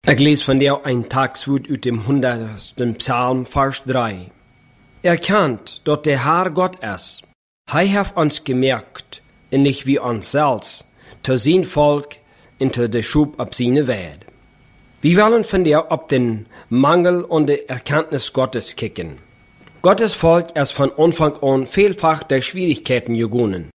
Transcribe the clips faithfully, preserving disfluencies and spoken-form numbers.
Ik lees van jou een takswoord uit dem honderdsten Psalm, vers drei. Erkannt, dat der Herr Gott is. Hij heeft ons gemerkt, en nicht wie ons zelfs, te zijn volk en te de schub op zijn werd. We willen van jou op den Mangel und de Erkenntnis Gottes kicken. Gottes Volk ist von Anfang an vielfach durch Schwierigkeiten gegangen.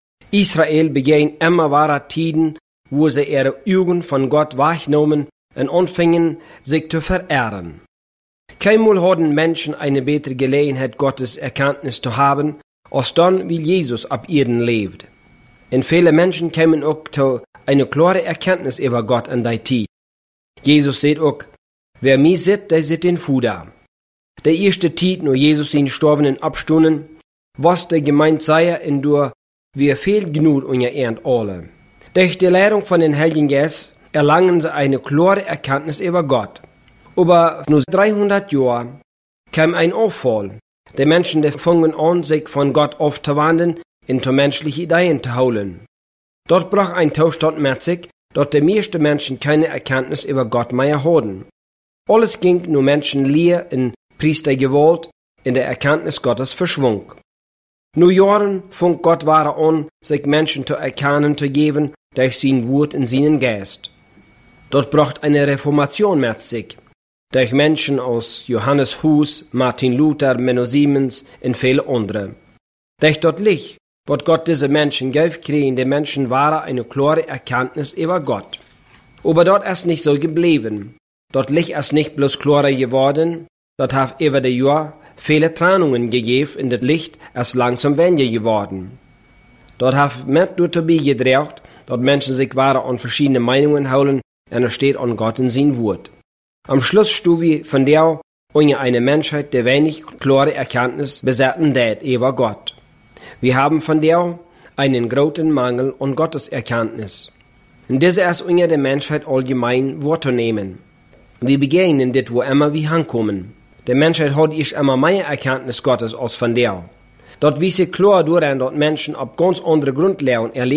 Israel begann immer wahre Tiden, wo sie ihre Augen von Gott wahrgenommen und anfingen, sich zu verehren. Keinmal hatten Menschen eine bessere Gelegenheit, Gottes Erkenntnis zu haben, als dann, wie Jesus auf Erden lebt. Und viele Menschen kämen auch zu einer klaren Erkenntnis über Gott in der Zeit. Jesus sagt auch, wer mir sieht, der sieht den Vater. Der erste Zeit, nur Jesus in Storbenen abstunden, was der Gemeinde sei, und durch wir viel genug unter Ernd alle. Durch die Lehrung von den Heiligen Geist erlangen sie eine klare Erkenntnis über Gott. Aber nur dreihundert Jahre kam ein Auffall. Die Menschen, die fangen an, sich von Gott aufzuwenden und zu menschliche Ideen zu holen. Dort brach ein Zustand mit sich, dass die meisten Menschen keine Erkenntnis über Gott mehr hatten. Alles ging nur Menschen leer in Priestergewalt, in der Erkenntnis Gottes verschwung. Nur Jahren fing Gott wahre an, sich Menschen zu erkennen zu geben, durch sein Wort in seinen Geist. Dort bracht eine Reformation mit sich, durch Menschen aus Johannes Hus, Martin Luther, Menno Siemens und viele andere. Durch dort Licht, was Gott diese Menschen gab, kriegen die Menschen wahre eine klare Erkenntnis über Gott. Aber dort ist nicht so geblieben. Dort Licht ist nicht bloß klarer geworden, dort hat über die Jahre viele Trennungen gegeben und das Licht ist langsam weniger geworden. Dort hat mit dabei gedreht, dort Menschen sich wahre an verschiedene Meinungen holen und er steht an Gott in sein Wort. Am Schluss stehen wir von der unter eine Menschheit, der wenig klare Erkenntnis besetzen hat über Gott. Wir haben von der einen großen Mangel an Gottes Erkenntnis. Und diese ist unter der Menschheit allgemein wahrzunehmen. Wir begegnen das, wo immer wir hinkommen. Die Menschheit hat ich immer mehr Erkenntnis Gottes als von der. Dort wiese klar durch, dass Menschen auf ganz andere Grundlagen erleben.